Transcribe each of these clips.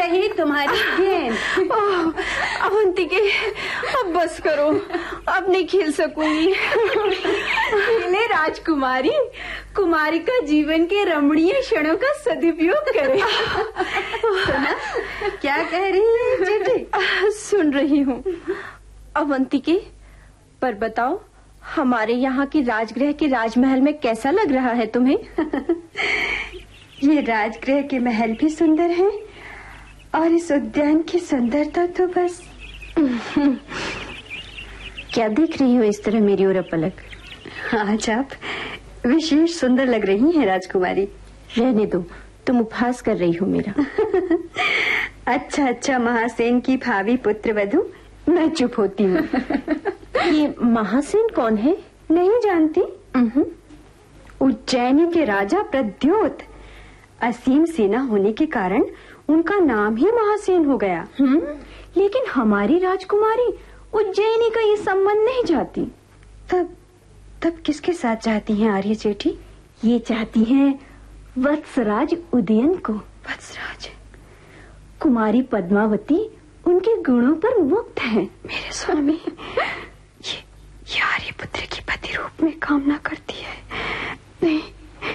रही तुम्हारी गेंद। अवंतिके, अब बस करो, अब नहीं खेल सकूंगी। खेले राजकुमारी, कुमारी का जीवन के रमणीय क्षणों का सदुपयोग करे। सुना क्या कह रही है चीटी? सुन रही हूँ अवंतिके, पर बताओ हमारे यहाँ की राजगृह के राजमहल में कैसा लग रहा है तुम्हें? ये राजगृह के महल भी सुंदर हैं और इस उद्यान की सुंदरता तो बस। क्या देख रही हो इस तरह मेरी ओर पलक? आज आप विशेष सुंदर लग रही हैं राजकुमारी। रहने दो, तुम उपहास कर रही हो मेरा। अच्छा महासेन की भावी पुत्र वधू, मैं चुप होती हूँ। ये महासेन कौन है? नहीं जानती? उज्जैनी के राजा प्रद्योत। असीम सेना होने के कारण उनका नाम ही महासेन हो गया। लेकिन हमारी राजकुमारी उज्जैनी का ये संबंध नहीं चाहती। तब किसके साथ चाहती हैं आर्य जेठी? ये चाहती हैं वत्सराज उदयन को। वत्सराज? कुमारी पद्मावती उनके गुणों पर मुक्त है। मेरे स्वामी, ये आर्य पुत्र की पति रूप में कामना करती है। नहीं,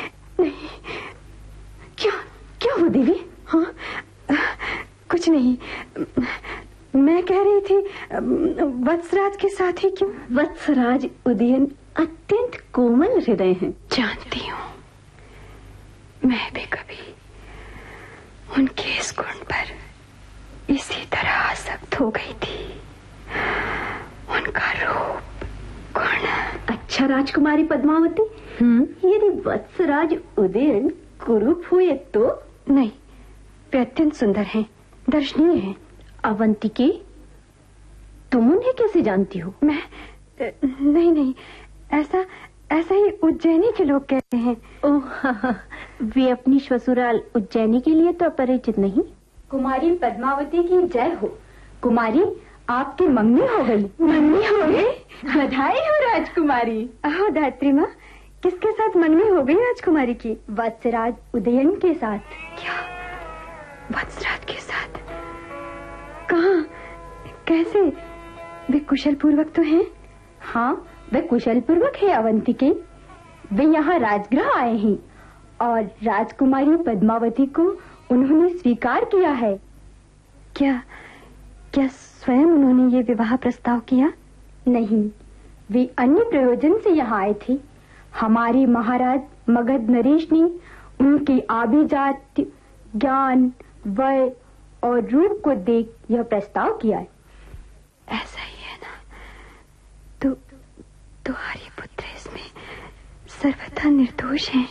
क्या हो देवी? हाँ, कुछ नहीं। मैं कह रही थी वत्सराज के साथ ही क्यों? वत्सराज उदयन अत्यंत कोमल हृदय हैं। जानती हूँ, मैं भी कभी उनके इस गुण पर इसी तरह आसक्त हो गई थी। उनका रूप, गुण। अच्छा राजकुमारी पद्मावती, यदि वत्सराज उदयन कुरूप हुए तो? नहीं, वे अत्यंत सुंदर हैं, दर्शनीय हैं। अवंतिके, तुम उन्हें कैसे जानती हो? मैं नहीं, ऐसा ही उज्जैनी के लोग कहते हैं। ओह, वे अपनी ससुराल उज्जैनी के लिए तो अपरिचित नहीं। कुमारी पद्मावती की जय हो। कुमारी, आपकी मंगनी हो गई। मंगनी हो गई? बधाई हो राजकुमारी। आहो धात्री माँ, किसके साथ मंगनी हो गई राजकुमारी की? वत्सराज उदयन के साथ। क्या? वत्सराज के साथ? कहाँ? कैसे? वे कुशल पूर्वक तो हैं? हाँ, वे कुशल पूर्वक है अवंतिके। वे यहाँ राजगृह आए हैं और राजकुमारी पद्मावती को उन्होंने स्वीकार किया है। क्या स्वयं उन्होंने ये विवाह प्रस्ताव किया? नहीं, वे अन्य प्रयोजन से यहाँ आए थे। हमारे महाराज मगध नरेश ने उनके आभिजात्य, ज्ञान, वय और रूप को देख यह प्रस्ताव किया है। ऐसा ही है ना? तो आर्यपुत्र इसमें सर्वथा निर्दोष है।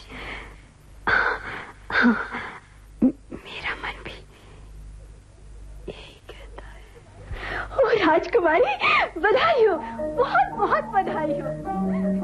हाँ, मेरा मन भी यही कहता है। ओ राजकुमारी, बधाई हो, बहुत बहुत बधाई हो।